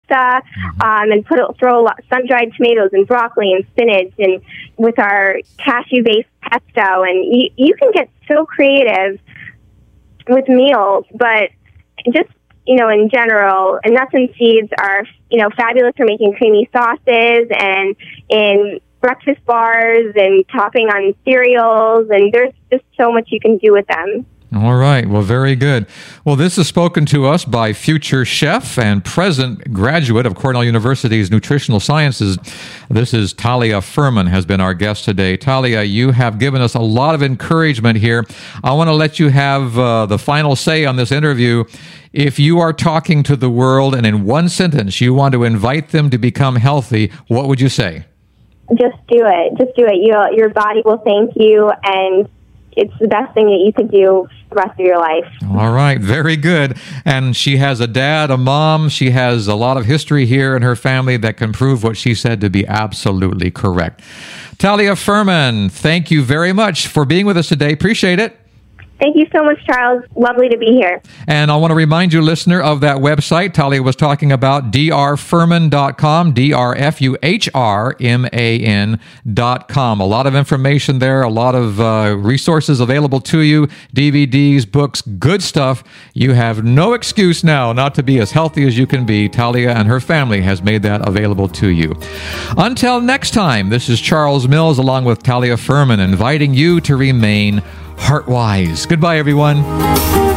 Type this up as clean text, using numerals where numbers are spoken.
pasta, and throw sun-dried tomatoes and broccoli and spinach, and with our cashew-based pesto. And you can get so creative with meals, but just, in general, nuts and seeds are, fabulous for making creamy sauces and in breakfast bars and topping on cereals, and there's just so much you can do with them. All right. Well, very good. Well, this is spoken to us by future chef and present graduate of Cornell University's Nutritional Sciences. This is Talia Furman has been our guest today. Talia, you have given us a lot of encouragement here. I want to let you have the final say on this interview. If you are talking to the world and in one sentence you want to invite them to become healthy, what would you say? Just do it. Just do it. Your body will thank you, and it's the best thing that you could do the rest of your life. All right. Very good. And she has a dad, a mom. She has a lot of history here in her family that can prove what she said to be absolutely correct. Talia Furman, thank you very much for being with us today. Appreciate it. Thank you so much, Charles. Lovely to be here. And I want to remind you, listener, of that website Talia was talking about, drfurman.com, drfurman.com. A lot of information there, a lot of resources available to you, DVDs, books, good stuff. You have no excuse now not to be as healthy as you can be. Talia and her family has made that available to you. Until next time, this is Charles Mills along with Talia Furman inviting you to remain heart-wise. Goodbye, everyone.